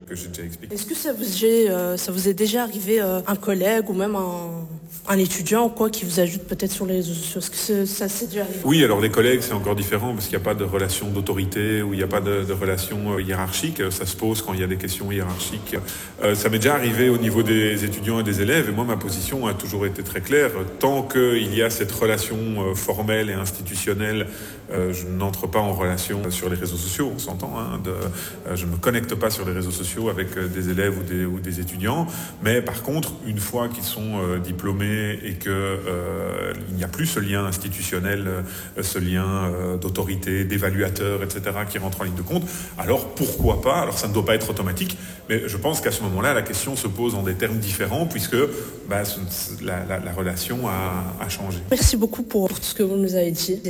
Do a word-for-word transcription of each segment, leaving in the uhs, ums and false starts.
que j'ai déjà expliqué. Est-ce que ça vous, est, euh, ça vous est déjà arrivé, euh, un collègue ou même un, un étudiant ou quoi qui vous ajoute peut-être sur les réseaux sociaux? Est-ce que ça s'est déjà arrivé? Oui, alors les collègues, c'est encore différent parce qu'il n'y a pas de relation d'autorité ou il n'y a pas de, de relation hiérarchique. Ça se pose quand il y a des questions hiérarchiques. Euh, ça m'est déjà arrivé au niveau des étudiants et des élèves et moi, ma position a toujours été très claire. Tant qu'il y a cette relation formelle et institutionnelle, euh, je n'entre pas en relation sur les réseaux sociaux, on s'entend. Hein, de, euh, je ne me connecte pas sur les réseaux sociaux avec des élèves ou des, ou des étudiants. Mais par contre, une fois qu'ils sont euh, diplômés et qu'il euh, n'y a plus ce lien institutionnel, euh, ce lien euh, d'autorité, d'évaluateur, et cetera, qui rentre en ligne de compte, alors pourquoi pas? Alors ça ne doit pas être automatique, mais je pense qu'à ce moment-là, la question se pose en des termes différents puisque bah, la, la, la relation a, a changé. Merci beaucoup pour, pour tout ce que vous nous avez dit.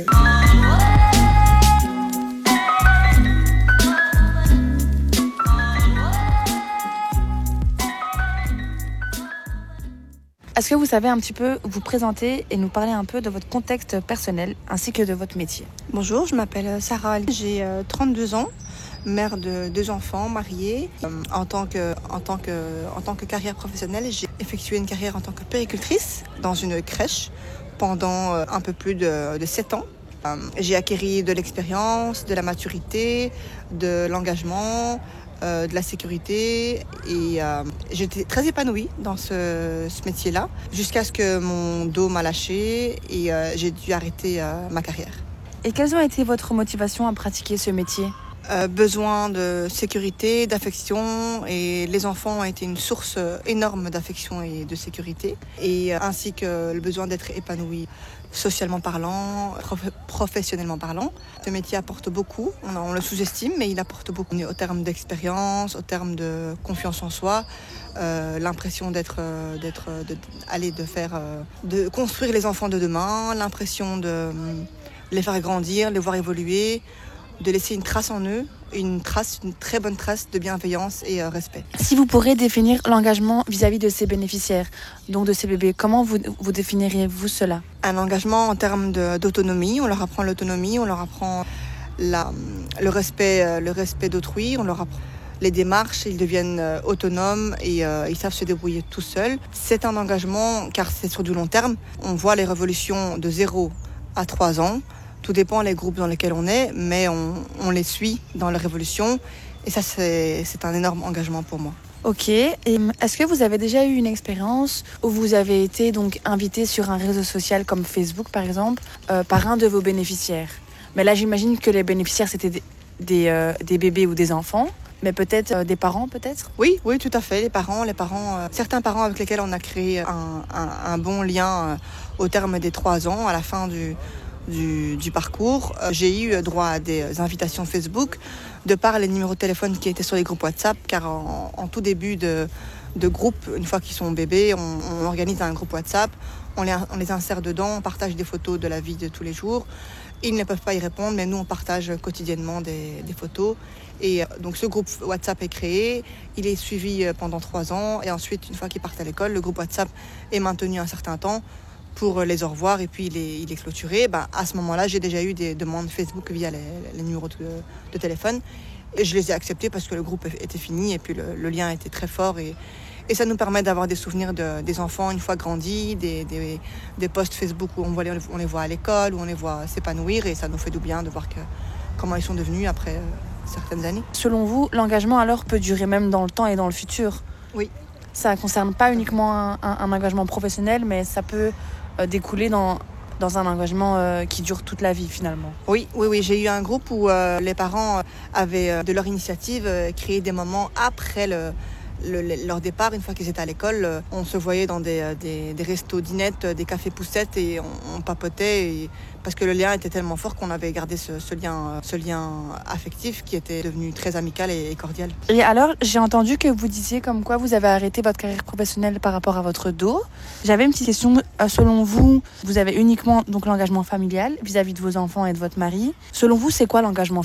Est-ce que vous savez un petit peu vous présenter et nous parler un peu de votre contexte personnel ainsi que de votre métier? Bonjour, je m'appelle Sarah, j'ai trente-deux ans, mère de deux enfants, mariée. En tant que, en tant que, en tant que carrière professionnelle, j'ai effectué une carrière en tant que puéricultrice dans une crèche pendant un peu plus de, de sept ans. J'ai acquis de l'expérience, de la maturité, de l'engagement, Euh, de la sécurité et euh, j'étais très épanouie dans ce, ce métier-là jusqu'à ce que mon dos m'a lâché et euh, j'ai dû arrêter euh, ma carrière. Et quelles ont été votre motivation à pratiquer ce métier? Euh, besoin de sécurité, d'affection et les enfants ont été une source énorme d'affection et de sécurité et euh, ainsi que le besoin d'être épanoui socialement parlant, prof- professionnellement parlant. Ce métier apporte beaucoup, on, on le sous-estime mais il apporte beaucoup au terme d'expérience, au terme de confiance en soi, euh, l'impression d'être, euh, d'être, de, aller de faire, euh, de construire les enfants de demain, l'impression de euh, les faire grandir, les voir évoluer, de laisser une trace en eux, une trace, une très bonne trace de bienveillance et euh, respect. Si vous pourrez définir l'engagement vis-à-vis de ces bénéficiaires, donc de ces bébés, comment vous, vous définiriez-vous cela? Un engagement en termes de, d'autonomie, on leur apprend l'autonomie, on leur apprend la, le, respect, le respect d'autrui, on leur apprend les démarches, ils deviennent euh, autonomes et euh, ils savent se débrouiller tout seuls. C'est un engagement car c'est sur du long terme, on voit les révolutions de zéro à trois ans. Tout dépend des groupes dans lesquels on est, mais on, on les suit dans leur évolution. Et ça, c'est, c'est un énorme engagement pour moi. Ok. Et est-ce que vous avez déjà eu une expérience où vous avez été donc invité sur un réseau social comme Facebook, par exemple, euh, par un de vos bénéficiaires? Mais là, j'imagine que les bénéficiaires, c'était des, des, euh, des bébés ou des enfants. Mais peut-être euh, des parents, peut-être? Oui, oui, tout à fait. Les parents, les parents, euh, certains parents avec lesquels on a créé un, un, un bon lien euh, au terme des trois ans, à la fin du... Du, du parcours. Euh, j'ai eu droit à des invitations Facebook de par les numéros de téléphone qui étaient sur les groupes WhatsApp, car en, en tout début de, de groupe, une fois qu'ils sont bébés, on, on organise un groupe WhatsApp, on les, on les insère dedans, on partage des photos de la vie de tous les jours. Ils ne peuvent pas y répondre, mais nous, on partage quotidiennement des, des photos. Et donc ce groupe WhatsApp est créé, il est suivi pendant trois ans, et ensuite, une fois qu'ils partent à l'école, le groupe WhatsApp est maintenu un certain temps pour les au revoir et puis il est, il est clôturé. Ben, à ce moment-là, j'ai déjà eu des demandes Facebook via les, les numéros de, de téléphone et je les ai acceptées parce que le groupe était fini et puis le, le lien était très fort et, et ça nous permet d'avoir des souvenirs de, des enfants une fois grandis, des, des, des posts Facebook où on, voit les, on les voit à l'école, où on les voit s'épanouir et ça nous fait du bien de voir que, comment ils sont devenus après euh, certaines années. Selon vous, l'engagement alors peut durer même dans le temps et dans le futur? Oui. Ça ne concerne pas uniquement un, un, un engagement professionnel, mais ça peut euh, découler dans, dans un engagement euh, qui dure toute la vie finalement. Oui, oui, oui. J'ai eu un groupe où euh, les parents avaient, euh, de leur initiative, euh, créé des moments après le, le, le, leur départ, une fois qu'ils étaient à l'école. Euh, on se voyait dans des, des, des restos dinettes, des cafés poussettes et on, on papotait et, parce que le lien était tellement fort qu'on avait gardé ce, ce, lien, ce lien affectif qui était devenu très amical et, et cordial. Et alors, j'ai entendu que vous disiez comme quoi vous avez arrêté votre carrière professionnelle par rapport à votre dos. J'avais une petite question. Selon vous, vous avez uniquement donc l'engagement familial vis-à-vis de vos enfants et de votre mari. Selon vous, c'est quoi l'engagement familial ?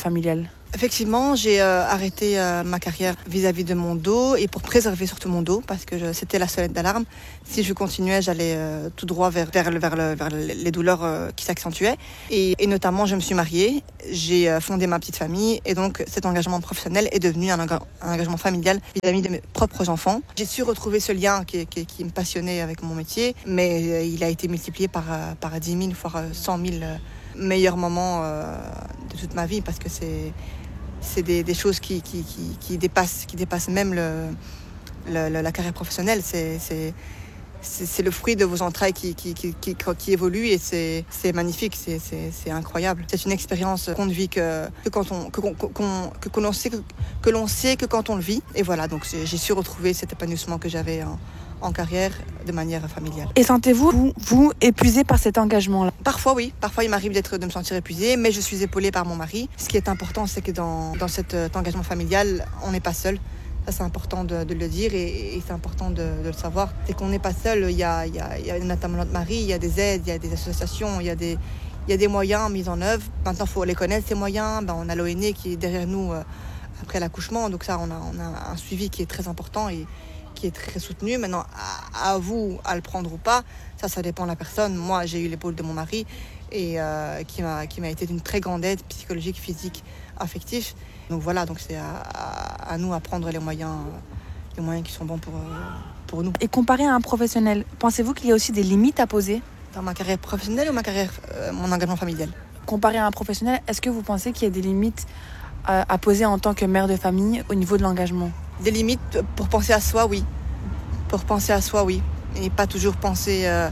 Effectivement, j'ai euh, arrêté euh, ma carrière vis-à-vis de mon dos et pour préserver surtout mon dos parce que je, c'était la sonnette d'alarme. Si je continuais, j'allais euh, tout droit vers, vers, le, vers, le, vers les douleurs euh, qui s'accentuaient. Et, et notamment, je me suis mariée, j'ai euh, fondé ma petite famille et donc cet engagement professionnel est devenu un, enga- un engagement familial vis-à-vis de mes propres enfants. J'ai su retrouver ce lien qui, qui, qui me passionnait avec mon métier, mais euh, il a été multiplié par, euh, par dix mille, voire cent mille euh, meilleurs moments euh, de toute ma vie parce que c'est... C'est des, des choses qui, qui, qui, qui, dépassent, qui dépassent même le, le, le, la carrière professionnelle. C'est, c'est, c'est, c'est le fruit de vos entrailles qui, qui, qui, qui, qui évolue et c'est, c'est magnifique, c'est, c'est, c'est incroyable. C'est une expérience qu'on ne vit que, que quand on, que, qu'on, qu'on, que, que, l'on sait, que, que l'on sait que quand on le vit. Et voilà, donc j'ai, j'ai su retrouver cet épanouissement que j'avais en, en carrière de manière familiale. Et sentez-vous, vous, vous épuisé par cet engagement-là ? Parfois oui, parfois il m'arrive d'être, de me sentir épuisée, mais je suis épaulée par mon mari. Ce qui est important, c'est que dans, dans cet engagement familial, on n'est pas seul. Ça, c'est important de, de le dire et, et c'est important de, de le savoir. C'est qu'on n'est pas seul, il y a, il y a, il y a notamment notre mari, il y a des aides, il y a des associations, il y a des, il y a des moyens mis en œuvre. Maintenant, il faut les connaître, ces moyens. Ben, on a l'O N E qui est derrière nous euh, après l'accouchement, donc ça, on a, on a un suivi qui est très important et qui est très soutenu. Maintenant, à, à vous à le prendre ou pas, ça, ça dépend de la personne. Moi, j'ai eu l'épaule de mon mari et euh, qui m'a, qui m'a été d'une très grande aide psychologique, physique, affective. Donc voilà, donc c'est à, à, à nous à prendre les moyens, les moyens qui sont bons pour, pour nous. Et comparé à un professionnel, pensez-vous qu'il y a aussi des limites à poser ? Dans ma carrière professionnelle ou ma carrière, euh, mon engagement familial ? Comparé à un professionnel, est-ce que vous pensez qu'il y a des limites à, à poser en tant que mère de famille au niveau de l'engagement ? Des limites pour penser à soi, oui. Pour penser à soi, oui. Et pas toujours penser, euh,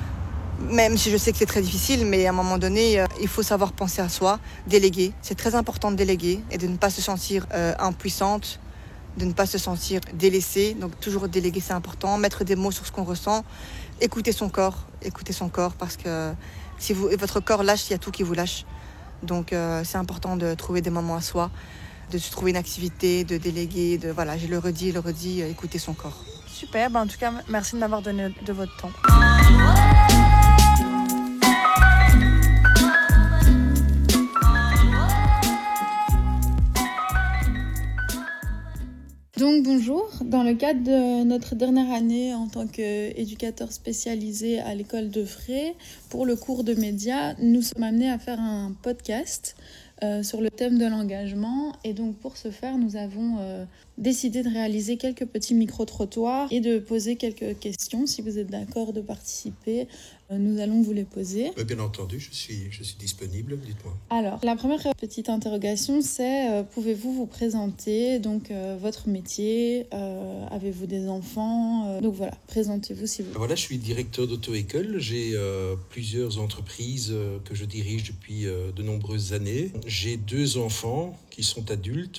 même si je sais que c'est très difficile, mais à un moment donné, euh, il faut savoir penser à soi, déléguer. C'est très important de déléguer et de ne pas se sentir euh, impuissante, de ne pas se sentir délaissée. Donc toujours déléguer, c'est important. Mettre des mots sur ce qu'on ressent. Écouter son corps, écouter son corps parce que si vous, votre corps lâche, il y a tout qui vous lâche. Donc euh, c'est important de trouver des moments à soi, de se trouver une activité, de déléguer, de voilà, je le redis, le redis, euh, écouter son corps. Super, ben en tout cas, merci de m'avoir donné de votre temps. Donc bonjour, dans le cadre de notre dernière année en tant qu'éducateur spécialisé à l'école de Fray, pour le cours de médias, nous sommes amenés à faire un podcast euh, sur le thème de l'engagement. Et donc pour ce faire, nous avons euh, décidé de réaliser quelques petits micro-trottoirs et de poser quelques questions. Si vous êtes d'accord de participer, euh, nous allons vous les poser. Oui, bien entendu, je suis, je suis disponible, dites-moi. Alors, la première petite interrogation, c'est euh, pouvez-vous vous présenter, donc euh, votre métier, euh, avez-vous des enfants euh, donc voilà, présentez-vous si vous voulez. Voilà, je suis directeur d'auto-école, j'ai euh, plusieurs entreprises euh, que je dirige depuis euh, de nombreuses années. J'ai deux enfants qui sont adultes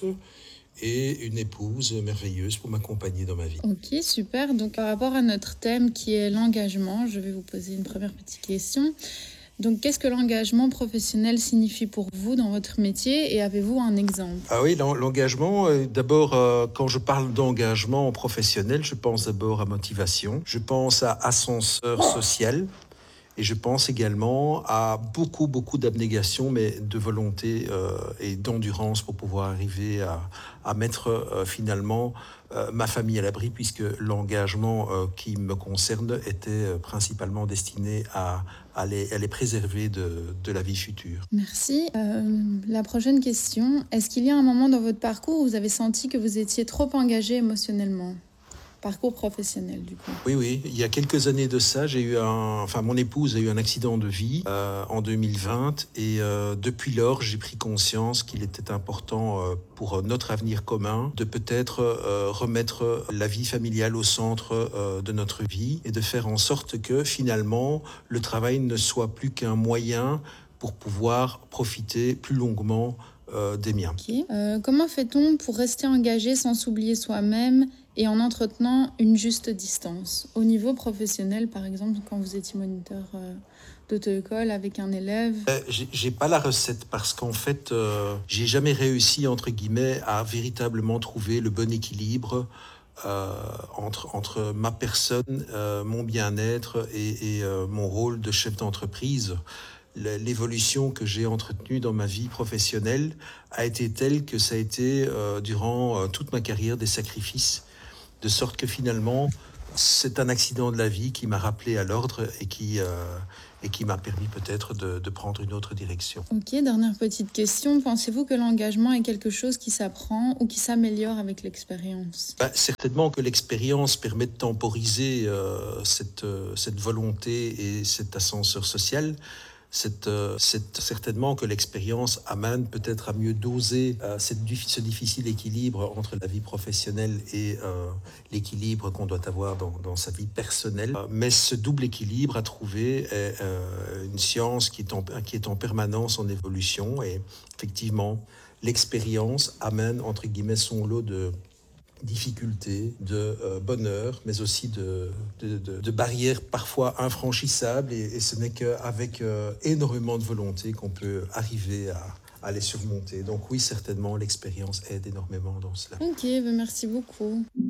et une épouse merveilleuse pour m'accompagner dans ma vie. Ok, super. Donc par rapport à notre thème qui est l'engagement, je vais vous poser une première petite question. Donc qu'est-ce que l'engagement professionnel signifie pour vous dans votre métier et avez-vous un exemple ? Ah oui, l'engagement, euh, d'abord, euh, quand je parle d'engagement professionnel, je pense d'abord à motivation, je pense à ascenseur social. Et je pense également à beaucoup, beaucoup d'abnégation, mais de volonté euh, et d'endurance pour pouvoir arriver à, à mettre euh, finalement euh, ma famille à l'abri, puisque l'engagement euh, qui me concerne était euh, principalement destiné à, à, les, à les préserver de, de la vie future. Merci. Euh, la prochaine question, est-ce qu'il y a un moment dans votre parcours où vous avez senti que vous étiez trop engagé émotionnellement ? Parcours professionnel, du coup. Oui, oui. Il y a quelques années de ça, j'ai eu un, enfin, mon épouse a eu un accident de vie euh, en deux mille vingt et euh, depuis lors, j'ai pris conscience qu'il était important euh, pour notre avenir commun de peut-être euh, remettre la vie familiale au centre euh, de notre vie et de faire en sorte que finalement, le travail ne soit plus qu'un moyen pour pouvoir profiter plus longuement euh, des miens. Okay. Euh, comment fait-on pour rester engagé sans s'oublier soi-même et en entretenant une juste distance ? Au niveau professionnel, par exemple, quand vous étiez moniteur euh, d'auto-école avec un élève. Euh, j'ai, j'ai pas la recette parce qu'en fait, euh, j'ai jamais réussi, entre guillemets, à véritablement trouver le bon équilibre euh, entre, entre ma personne, euh, mon bien-être et, et euh, mon rôle de chef d'entreprise. l'évolution que j'ai entretenue dans ma vie professionnelle a été telle que ça a été, euh, durant euh, toute ma carrière, des sacrifices, de sorte que finalement, c'est un accident de la vie qui m'a rappelé à l'ordre et qui, euh, et qui m'a permis peut-être de, de prendre une autre direction. Ok, dernière petite question. Pensez-vous que l'engagement est quelque chose qui s'apprend ou qui s'améliore avec l'expérience ? Ben, certainement que l'expérience permet de temporiser euh, cette, euh, cette volonté et cet ascenseur social. C'est, euh, c'est certainement que l'expérience amène peut-être à mieux doser euh, cette, ce difficile équilibre entre la vie professionnelle et euh, l'équilibre qu'on doit avoir dans, dans sa vie personnelle. Mais ce double équilibre à trouver est euh, une science qui est, en, qui est en permanence en évolution. Et effectivement, l'expérience amène, entre guillemets, son lot de difficultés, de euh, bonheur, mais aussi de, de, de, de barrières parfois infranchissables. Et, et ce n'est qu'avec euh, énormément de volonté qu'on peut arriver à, à les surmonter. Donc oui, certainement, l'expérience aide énormément dans cela. Ok, ben merci beaucoup.